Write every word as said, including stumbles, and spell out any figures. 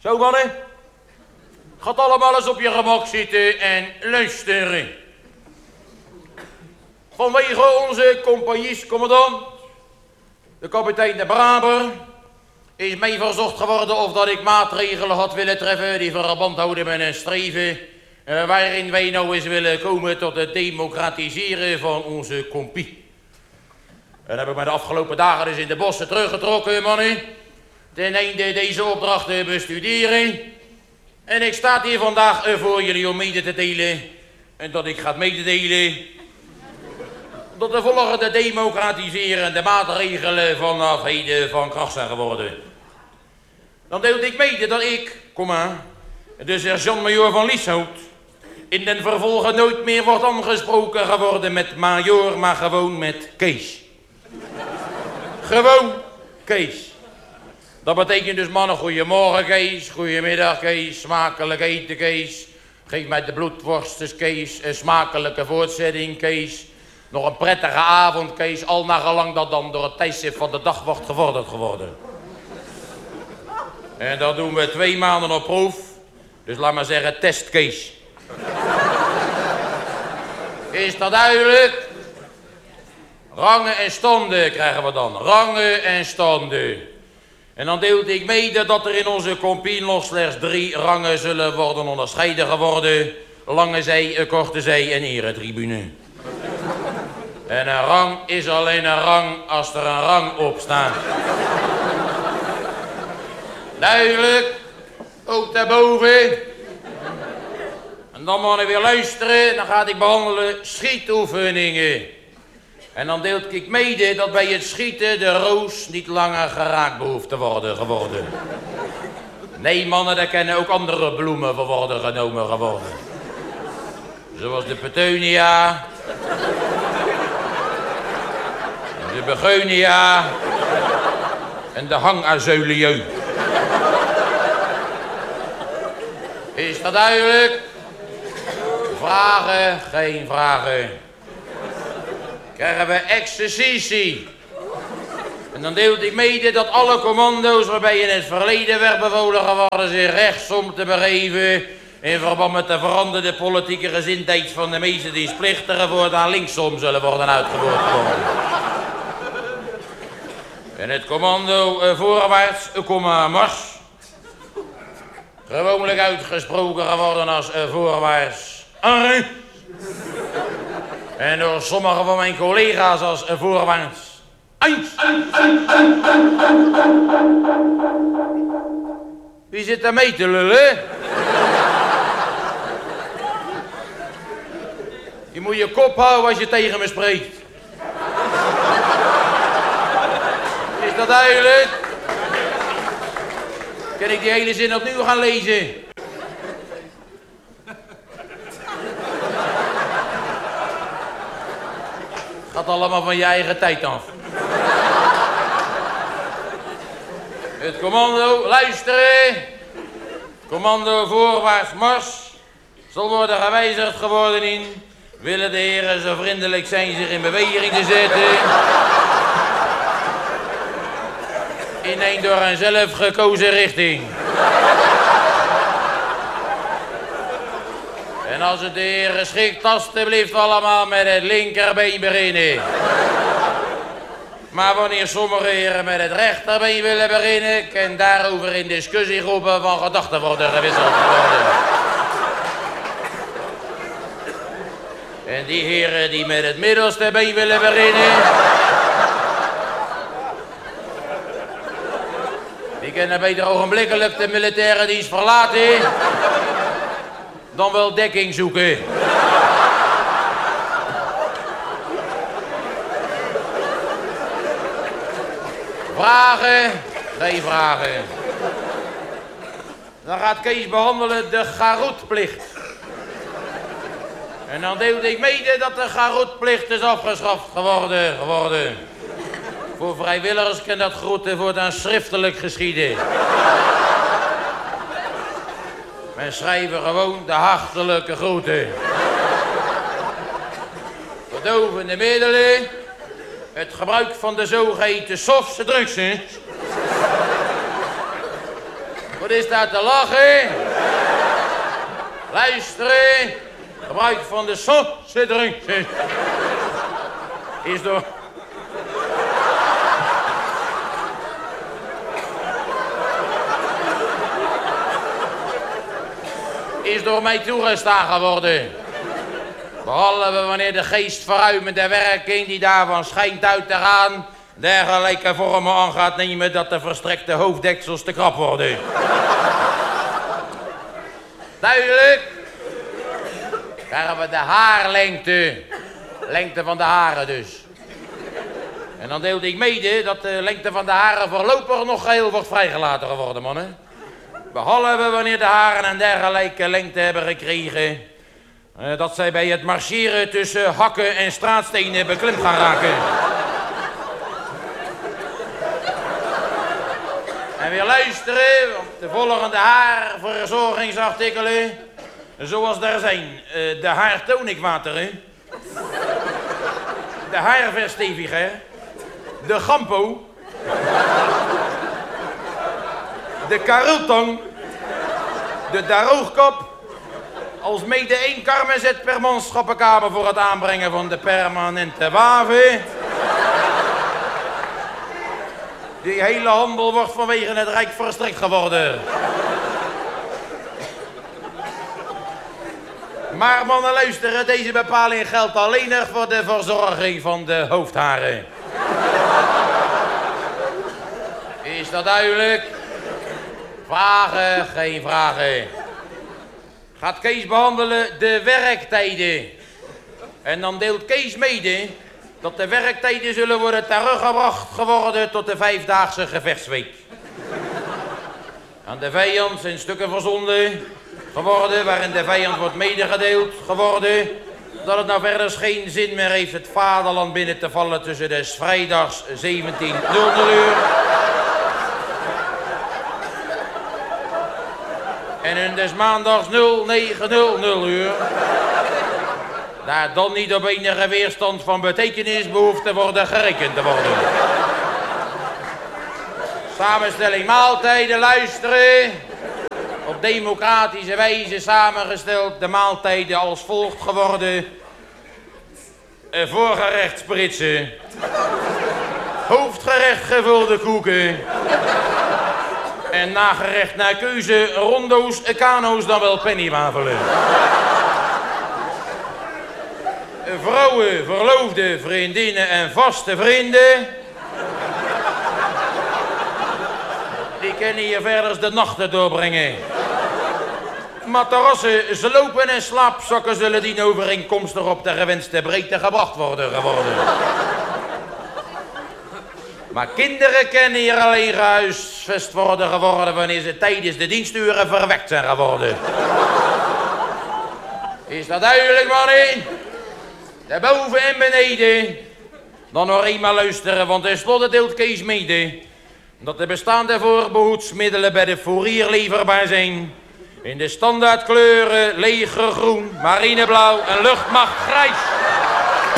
Zo mannen, gaat allemaal eens op je gemak zitten en luisteren. Vanwege onze compagniescommandant, de kapitein de Braber, is mij verzocht geworden of dat ik maatregelen had willen treffen die verband houden met een streven uh, waarin wij nou eens willen komen tot het democratiseren van onze compie. En heb ik me de afgelopen dagen dus in de bossen teruggetrokken, mannen, ten einde deze opdracht te bestuderen. En ik sta hier vandaag uh, voor jullie om mede te delen en dat ik ga mededelen dat de volgende democratiserende maatregelen vanaf heden van kracht zijn geworden. Dan deelde ik mede dat ik, komma, de sergeant-majoor van Lieshout, in den vervolge nooit meer wordt aangesproken geworden met majoor, maar gewoon met Kees. Gewoon Kees. Dat betekent dus mannen, goeiemorgen Kees, goeiemiddag Kees, smakelijk eten Kees. Geef mij de bloedworstjes Kees, een smakelijke voortzetting Kees. Nog een prettige avond Kees, al naar gelang dat dan door het tijdstip van de dag wordt gevorderd geworden. En dat doen we twee maanden op proef, dus laat maar zeggen test Kees. Is dat duidelijk? Rangen en standen krijgen we dan, rangen en standen. En dan deelde ik mede dat er in onze compie nog slechts drie rangen zullen worden onderscheiden geworden. Lange zij, korte zij en eretribune. En een rang is alleen een rang als er een rang op staat. Duidelijk, ook daarboven. En dan moet ik weer luisteren, dan ga ik behandelen schietoefeningen. En dan deelt ik mede dat bij het schieten de roos niet langer geraakt behoeft te worden geworden. Nee mannen, daar kunnen ook andere bloemen voor worden genomen geworden. Zoals de petunia, de begonia en de hangazeulieu. Is dat duidelijk? Vragen, geen vragen. Krijgen we exercitie. En dan deelde ik mede dat alle commando's waarbij in het verleden werd bevolen geworden zich rechtsom te begeven in verband met de veranderde politieke gezindheid van de meeste dienstplichtigen voortaan linksom zullen worden uitgevoerd worden. En het commando uh, voorwaarts, uh, komma, mars. Gewoonlijk uitgesproken geworden als uh, voorwaarts, arre. En door sommige van mijn collega's als uh, voorwaarts, eins. Wie zit daar mee te lullen? Je moet je kop houden als je tegen me spreekt. Is dat duidelijk? Kan ik die hele zin opnieuw gaan lezen? Gaat allemaal van je eigen tijd af. Het commando, luisteren. Commando voorwaarts mars zal worden gewijzigd geworden in. Willen de heren zo vriendelijk zijn zich in beweging te zetten. In een door hen zelf gekozen richting. En als het de heren schikt, alstublieft allemaal met het linkerbeen beginnen. Maar wanneer sommige heren met het rechterbeen willen beginnen, kan daarover in discussiegroepen van gedachten worden gewisseld worden. En die heren die met het middelste been willen beginnen, die kunnen beter ogenblikkelijk de militaire dienst verlaten, dan wel dekking zoeken. Vragen? Geen vragen. Dan gaat Kees behandelen de garoetplicht. En dan deelde ik mede dat de garoetplicht is afgeschaft geworden. geworden. Voor vrijwilligers kan dat groeten voortaan schriftelijk geschieden. Men schrijven gewoon de hartelijke groeten. Verdovende middelen. Het gebruik van de zogeheten softe drugs, hè? Wat is daar te lachen? Luisteren. Gebruik van de zonzittering is door... is door mij toegestaan geworden. Behalve wanneer de geestverruimende werking die daarvan schijnt uit te gaan... dergelijke vormen aan gaat nemen dat de verstrekte hoofddeksels te krap worden. Duidelijk? Krijgen we de haarlengte. Lengte van de haren dus. En dan deelde ik mede dat de lengte van de haren voorlopig nog geheel wordt vrijgelaten geworden, mannen. Behalve wanneer de haren een dergelijke lengte hebben gekregen... Uh, dat zij bij het marcheren tussen hakken en straatstenen beklemd gaan raken. En weer luisteren op de volgende haarverzorgingsartikelen. Zoals daar zijn. Uh, de haartonicwateren. De haarversteviger. De gampo. De kareltang. De daroogkap. Als mede één karmenzet per manschappenkamer voor het aanbrengen van de permanente waven. Die hele handel wordt vanwege het Rijk verstrekt geworden. Maar mannen, luisteren, deze bepaling geldt alleen nog voor de verzorging van de hoofdharen. Is dat duidelijk? Vragen, geen vragen. Gaat Kees behandelen de werktijden. En dan deelt Kees mede dat de werktijden zullen worden teruggebracht geworden tot de vijfdaagse gevechtsweek. Aan de vijand zijn stukken verzonden geworden waarin de vijand wordt medegedeeld geworden dat het nou verder geen zin meer heeft het vaderland binnen te vallen tussen des vrijdags zeventien uur en in des maandags negen uur. Daar dan niet op enige weerstand van betekenis behoeft te worden gerekend te worden. Samenstelling maaltijden, luisteren. Op democratische wijze samengesteld, de maaltijden als volgt geworden. Een voorgerecht spritsen. Hoofdgerecht gevulde koeken. En nagerecht naar keuze rondo's, kano's, dan wel pennywafelen. Vrouwen, verloofde, vriendinnen en vaste vrienden. Die kunnen hier verder de nachten doorbrengen. Matrassen, slopen en slaapzakken zullen dien overeenkomstig op de gewenste breedte gebracht worden geworden. Maar kinderen kunnen hier alleen gehuisvest worden geworden wanneer ze tijdens de diensturen verwekt zijn geworden. Is dat duidelijk, mannen? Daarboven en beneden. Dan nog eenmaal luisteren, want tenslotte deelt Kees mede dat de bestaande voorbehoedsmiddelen bij de fourier leverbaar zijn. In de standaardkleuren legergroen, marineblauw en luchtmacht grijs.